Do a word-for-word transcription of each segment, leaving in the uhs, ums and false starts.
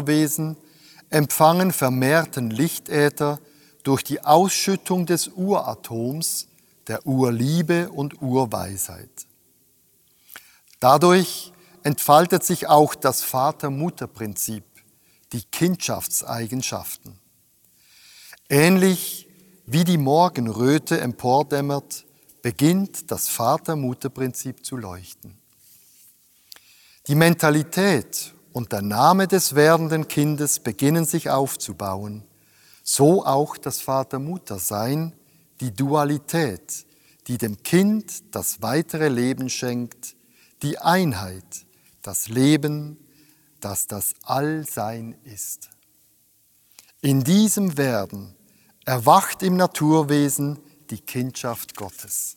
Naturwesen empfangen vermehrten Lichtäther durch die Ausschüttung des Uratoms, der Urliebe und Urweisheit. Dadurch entfaltet sich auch das Vater-Mutter-Prinzip, die Kindschaftseigenschaften. Ähnlich wie die Morgenröte empordämmert, beginnt das Vater-Mutter-Prinzip zu leuchten. Die Mentalität und der Name des werdenden Kindes beginnen sich aufzubauen, so auch das Vater-Mutter-Sein, die Dualität, die dem Kind das weitere Leben schenkt, die Einheit, das Leben, das das Allsein ist. In diesem Werden erwacht im Naturwesen die Kindschaft Gottes.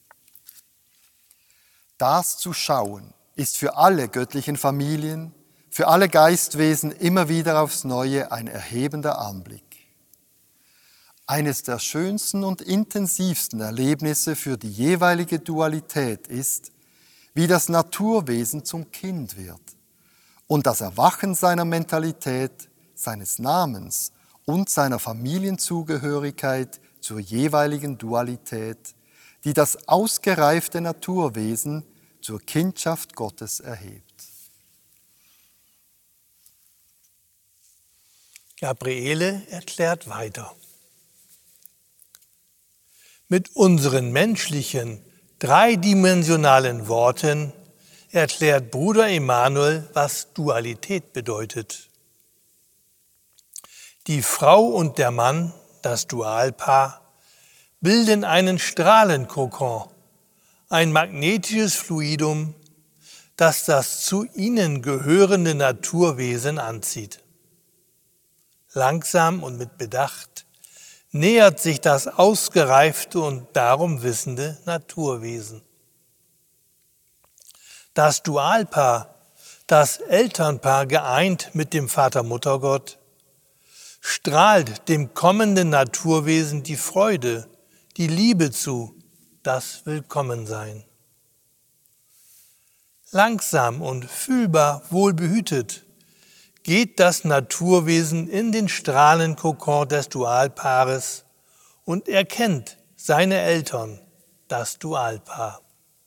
Das zu schauen ist für alle göttlichen Familien, für alle Geistwesen immer wieder aufs Neue ein erhebender Anblick. Eines der schönsten und intensivsten Erlebnisse für die jeweilige Dualität ist, wie das Naturwesen zum Kind wird und das Erwachen seiner Mentalität, seines Namens und seiner Familienzugehörigkeit zur jeweiligen Dualität, die das ausgereifte Naturwesen zur Kindschaft Gottes erhebt. Gabriele erklärt weiter. Mit unseren menschlichen, dreidimensionalen Worten erklärt Bruder Emanuel, was Dualität bedeutet. Die Frau und der Mann, das Dualpaar, bilden einen Strahlenkokon, ein magnetisches Fluidum, das das zu ihnen gehörende Naturwesen anzieht. Langsam und mit Bedacht nähert sich das ausgereifte und darum wissende Naturwesen. Das Dualpaar, das Elternpaar geeint mit dem Vater-Mutter-Gott, strahlt dem kommenden Naturwesen die Freude, die Liebe zu, das Willkommensein. Langsam und fühlbar wohlbehütet geht das Naturwesen in den Strahlenkokon des Dualpaares und erkennt seine Eltern, das Dualpaar.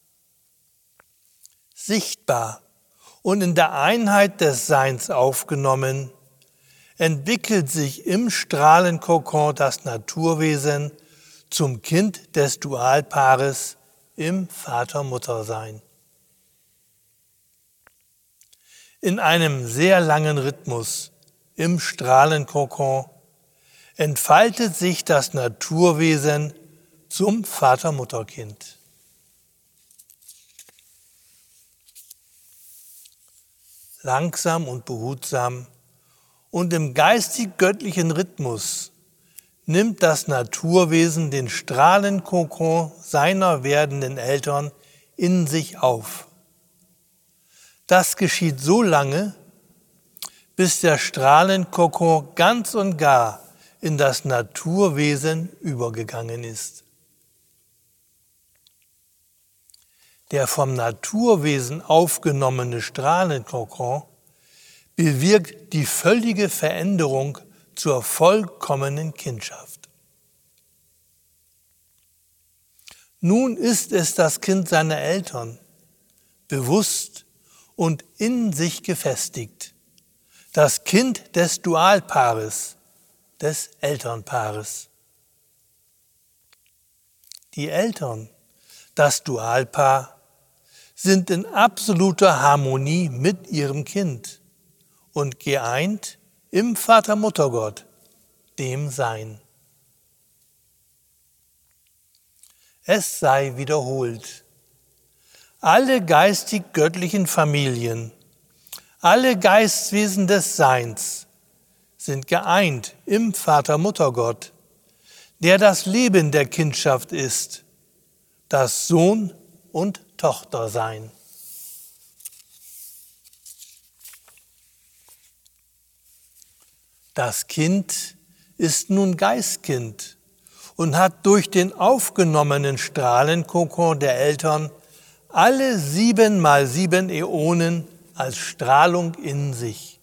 Sichtbar und in der Einheit des Seins aufgenommen, entwickelt sich im Strahlenkokon das Naturwesen zum Kind des Dualpaares im Vater-Mutter-Sein. In einem sehr langen Rhythmus im Strahlenkokon entfaltet sich das Naturwesen zum Vater-Mutter-Kind. Langsam und behutsam und im geistig-göttlichen Rhythmus nimmt das Naturwesen den Strahlenkokon seiner werdenden Eltern in sich auf. Das geschieht so lange, bis der Strahlenkokon ganz und gar in das Naturwesen übergegangen ist. Der vom Naturwesen aufgenommene Strahlenkokon bewirkt die völlige Veränderung zur vollkommenen Kindschaft. Nun ist es das Kind seiner Eltern, bewusst und in sich gefestigt, das Kind des Dualpaares, des Elternpaares. Die Eltern, das Dualpaar, sind in absoluter Harmonie mit ihrem Kind und geeint im Vater-Mutter-Gott, dem Sein. Es sei wiederholt. Alle geistig-göttlichen Familien, alle Geistwesen des Seins sind geeint im Vater-Mutter-Gott, der das Leben der Kindschaft ist, das Sohn- und Tochtersein. Das Kind ist nun Geistkind und hat durch den aufgenommenen Strahlenkokon der Eltern alle sieben mal sieben Äonen als Strahlung in sich.